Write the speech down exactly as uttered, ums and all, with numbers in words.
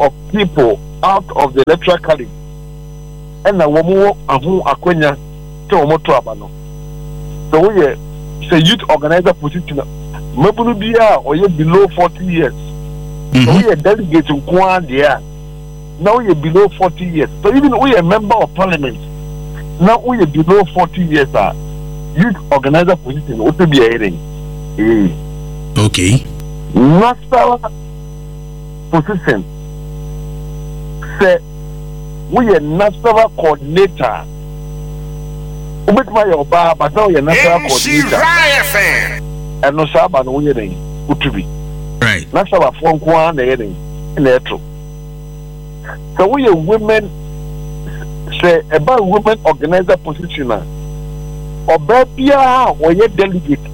of people out of the electoral college. And na womo ahu akwenya te womo to abano. So we say youth organizer position. Mabunu biya oye below forty years. Mm-hmm. So we a delegate in Kwan there. Now we are below forty years. So even we a member of parliament. Now we are below forty years. Uh, youth organizer position what to be a hearing. Okay. National position. Say we are national coordinator. We make my oba, but now we are national coordinator. And no saba no we are utubi. Right. National phone Kwan the hearing in the true. So we are women. Say about women organizer position. Or baby, or delegate.